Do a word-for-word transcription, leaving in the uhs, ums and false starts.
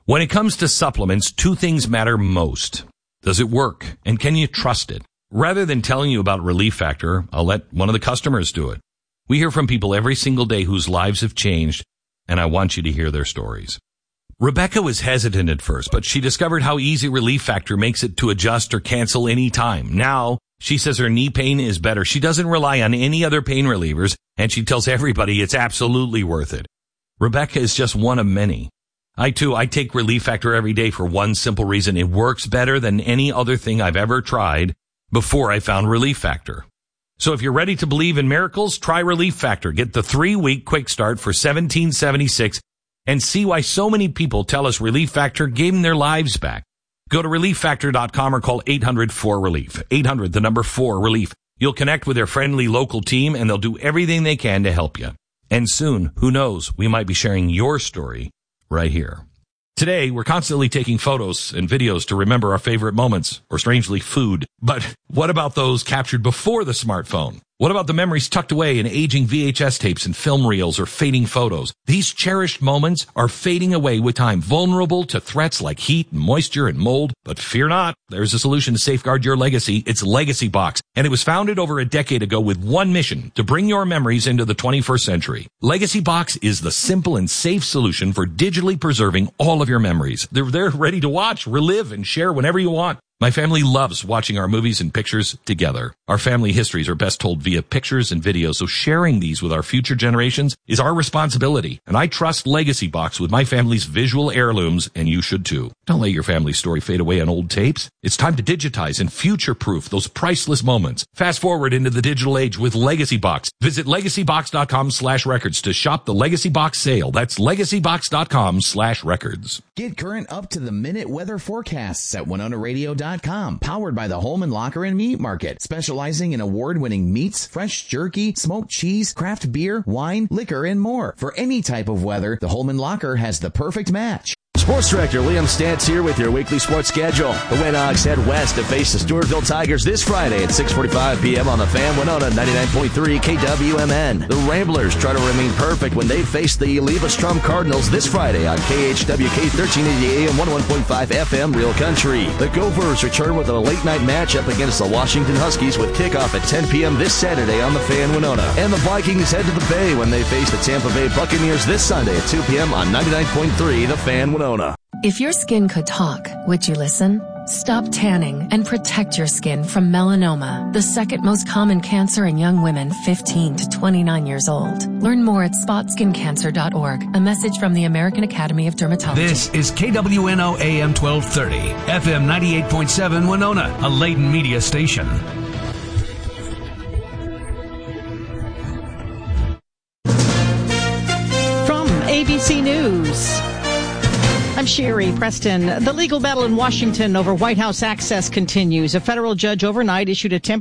When it comes to supplements, two things matter most. Does it work? And can you trust it? Rather than telling you about Relief Factor, I'll let one of the customers do it. We hear from people every single day whose lives have changed, and I want you to hear their stories. Rebecca was hesitant at first, but she discovered how easy Relief Factor makes it to adjust or cancel any time. Now, she says her knee pain is better. She doesn't rely on any other pain relievers, and she tells everybody it's absolutely worth it. Rebecca is just one of many. I, too, I take Relief Factor every day for one simple reason. It works better than any other thing I've ever tried before I found Relief Factor. So if you're ready to believe in miracles, try Relief Factor. Get the three-week quick start for seventeen seventy-six and see why so many people tell us Relief Factor gave them their lives back. Go to relief factor dot com or call eight hundred four relief. eight hundred, the number four, relief. You'll connect with their friendly local team, and they'll do everything they can to help you. And soon, who knows, we might be sharing your story right here. Today, we're constantly taking photos and videos to remember our favorite moments, or strangely, food. But what about those captured before the smartphone? What about the memories tucked away in aging V H S tapes and film reels or fading photos? These cherished moments are fading away with time, vulnerable to threats like heat, moisture, and mold. But fear not, there's a solution to safeguard your legacy. It's Legacy Box, and it was founded over a decade ago with one mission: to bring your memories into the twenty-first century. Legacy Box is the simple and safe solution for digitally preserving all of your memories. They're there ready to watch, relive, and share whenever you want. My family loves watching our movies and pictures together. Our family histories are best told via pictures and videos, so sharing these with our future generations is our responsibility. And I trust Legacy Box with my family's visual heirlooms, and you should too. Don't let your family story fade away on old tapes. It's time to digitize and future-proof those priceless moments. Fast forward into the digital age with Legacy Box. Visit legacy box dot com slash records to shop the Legacy Box sale. That's legacy box dot com slash records. Get current up-to-the-minute weather forecasts at winona radio dot com. Powered by the Holman Locker and Meat Market, specializing in award-winning meats, fresh jerky, smoked cheese, craft beer, wine, liquor, and more. For any type of weather, the Holman Locker has the perfect match. Sports Director Liam Stantz here with your weekly sports schedule. The Winnogs head west to face the Stewartville Tigers this Friday at six forty-five p.m. on the Fan Winona ninety-nine point three K W M N. The Ramblers try to remain perfect when they face the Levostrom Cardinals this Friday on K H W K thirteen eighty A M one oh one point five F M Real Country. The Gophers return with a late-night matchup against the Washington Huskies with kickoff at ten p.m. this Saturday on the Fan Winona. And the Vikings head to the Bay when they face the Tampa Bay Buccaneers this Sunday at two p.m. on ninety-nine point three The Fan Winona. If your skin could talk, would you listen? Stop tanning and protect your skin from melanoma, the second most common cancer in young women fifteen to twenty-nine years old. Learn more at spot skin cancer dot org. A message from the American Academy of Dermatology. This is K W N O A M twelve thirty, F M ninety-eight point seven Winona, a Layton media station. From A B C News, I'm Sherry Preston. The legal battle in Washington over White House access continues. A federal judge overnight issued a temporary